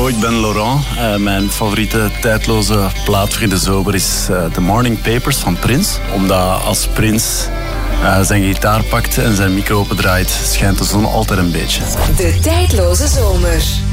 Hallo, ik ben Laurent. Mijn favoriete tijdloze plaat voor in de zomer is The Morning Papers van Prince. Omdat als Prince zijn gitaar pakt en zijn micro opendraait, schijnt de zon altijd een beetje. De tijdloze zomer.